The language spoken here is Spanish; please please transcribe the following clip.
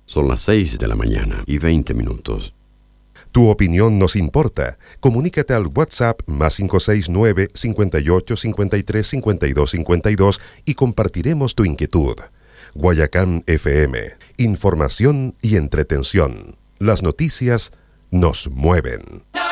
Son las 6:20 a.m. Tu opinión nos importa. Comunícate al WhatsApp +569 58 53 52 52 y compartiremos tu inquietud. Guayacán FM. Información y entretención. Las noticias nos mueven.